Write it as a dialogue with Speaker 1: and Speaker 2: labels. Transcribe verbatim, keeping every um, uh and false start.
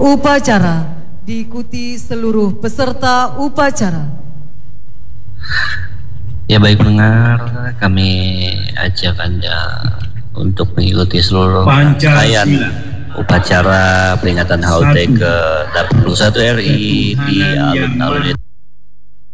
Speaker 1: Upacara diikuti seluruh peserta upacara.
Speaker 2: Ya baik pendengar, kami ajak Anda untuk mengikuti seluruh rangkaian upacara peringatan H U T ke delapan puluh satu R I di alun-alun